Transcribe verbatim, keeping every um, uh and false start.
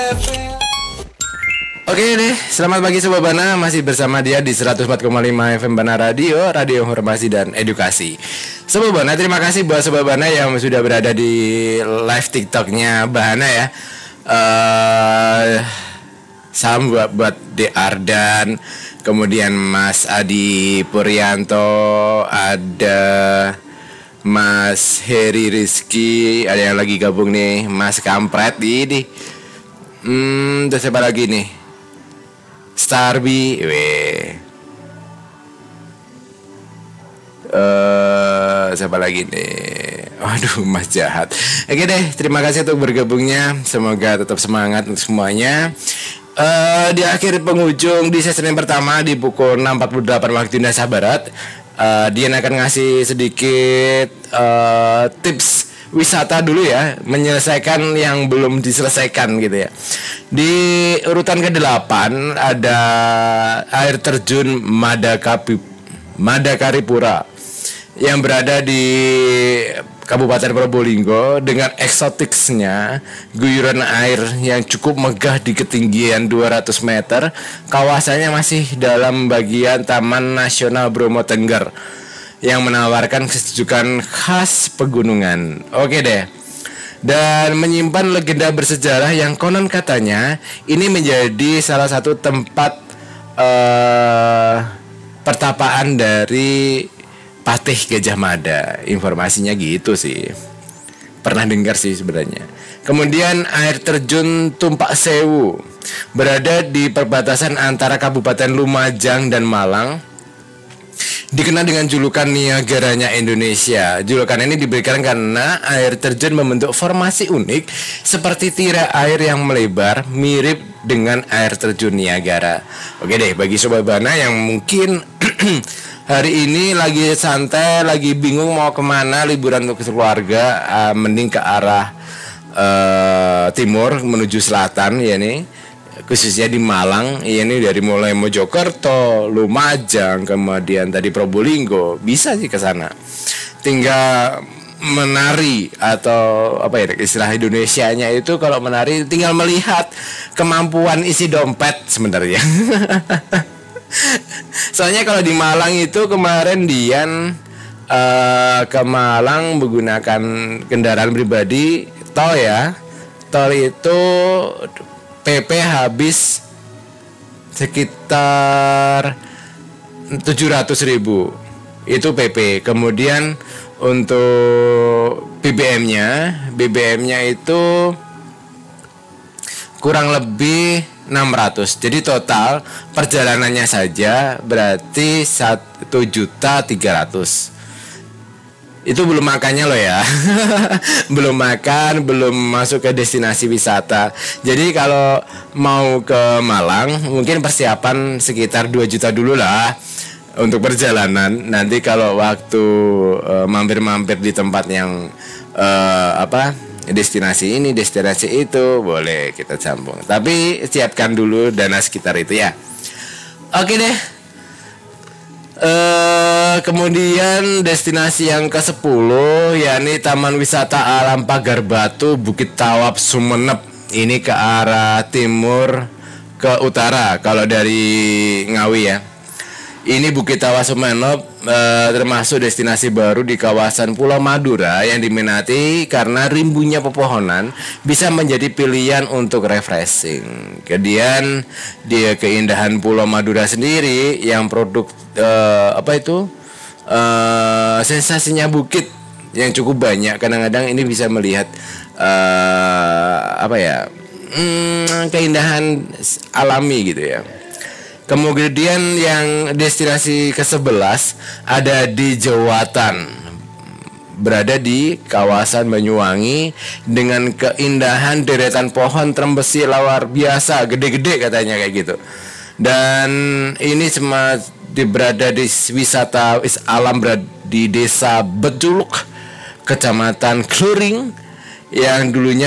Oke deh, selamat pagi Sobat Bana. Masih bersama dia di seratus empat koma lima F M Bana Radio, Radio Informasi dan Edukasi. Sobat Bana, terima kasih buat Sobat Bana yang sudah berada di live TikToknya Bana ya. uh, Salam buat, buat D. Ardan, kemudian Mas Adi Puryanto, ada Mas Heri Rizky, ada yang lagi gabung nih, Mas Kampret ini. Hmm, terus siapa lagi nih? Starby, weh. Uh, siapa lagi nih? Waduh, Mas Jahat. Oke deh, terima kasih untuk bergabungnya. Semoga tetap semangat untuk semuanya. Uh, di akhir penghujung di sesi yang pertama di pukul enam empat puluh delapan waktu Indonesia Barat, uh, Dian akan ngasih sedikit uh, tips wisata dulu ya, menyelesaikan yang belum diselesaikan gitu ya. Di urutan kedelapan ada air terjun Madakapi, Madakaripura yang berada di Kabupaten Probolinggo dengan eksotisnya guyuran air yang cukup megah di ketinggian dua ratus meter. Kawasannya masih dalam bagian Taman Nasional Bromo Tengger yang menawarkan kesejukan khas pegunungan. Oke deh. Dan menyimpan legenda bersejarah yang konon katanya ini menjadi salah satu tempat uh, pertapaan dari Patih Gajah Mada. Informasinya gitu sih. Pernah dengar sih sebenarnya. Kemudian air terjun Tumpak Sewu berada di perbatasan antara Kabupaten Lumajang dan Malang. Dikenal dengan julukan Niagaranya Indonesia. Julukan ini diberikan karena air terjun membentuk formasi unik seperti tirai air yang melebar mirip dengan air terjun Niagara. Oke deh, bagi Sobat Bana yang mungkin hari ini lagi santai, lagi bingung mau kemana liburan untuk keluarga, uh, mending ke arah uh, timur menuju selatan ya nih. Khususnya di Malang, ya ini dari mulai Mojokerto, Lumajang, kemudian tadi Probolinggo, bisa sih ke sana. Tinggal menari atau apa ya istilah Indonesianya itu, kalau menari tinggal melihat kemampuan isi dompet sebenarnya. Soalnya kalau di Malang itu kemarin Dian uh, ke Malang menggunakan kendaraan pribadi, tol ya. Tol itu P P habis sekitar tujuh ratus ribu. Itu P P. Kemudian untuk B B M-nya, B B M-nya itu kurang lebih enam ratus. Jadi total perjalanannya saja berarti satu juta tiga ratus. Itu belum makannya loh ya. Belum makan, belum masuk ke destinasi wisata. Jadi kalau mau ke Malang mungkin persiapan sekitar dua juta dulu lah untuk perjalanan. Nanti kalau waktu uh, mampir-mampir di tempat yang uh, apa destinasi ini, destinasi itu, boleh kita sambung. Tapi siapkan dulu dana sekitar itu ya. Oke deh. Uh, kemudian destinasi yang ke sepuluh yakni Taman Wisata Alam Pagar Batu Bukit Tawab Sumeneb. Ini ke arah timur ke utara kalau dari Ngawi ya. Ini Bukit Tawab Sumeneb uh, termasuk destinasi baru di kawasan Pulau Madura yang diminati karena rimbunya pepohonan bisa menjadi pilihan untuk refreshing. Kemudian di keindahan Pulau Madura sendiri yang produk uh, apa itu uh, sensasinya bukit yang cukup banyak. Kadang-kadang ini bisa melihat uh, apa ya hmm, keindahan alami gitu ya. Kemudian yang destinasi ke sebelas ada di Jewatan, berada di kawasan Banyuwangi dengan keindahan deretan pohon trembesi luar biasa, gede-gede katanya kayak gitu. Dan ini cuma di berada di wisata alam berada di Desa Beculuk, Kecamatan Kluring yang dulunya